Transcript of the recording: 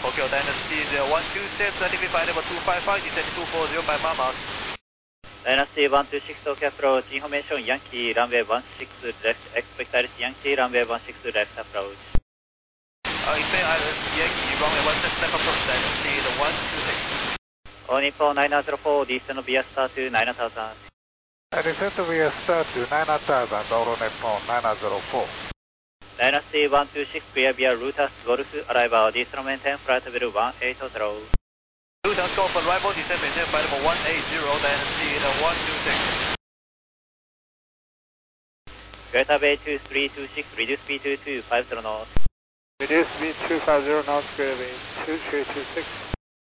Tokyo Dynasty 126, identify level 255, descend 240 by Mama. Dynasty 126 Tokyo approach, information Yankee, runway 16 left, expect Iris Yankee, runway 16 left approach. Expect Iris Yankee, runway 16 left approach, Dynasty 126. All Nippon 904, descend via star to 9000. Descend via star to 9000, All Nippon 904. Dynasty 126, clear via Rutas Golf, arrival, descend maintain flight level 180. Rutas Golf, arrival, descend maintain flight level 180, Dynasty 126. Greater Bay 2326, reduce speed to 250 knots. Reduce speed 250 knots, Greater Bay 2326.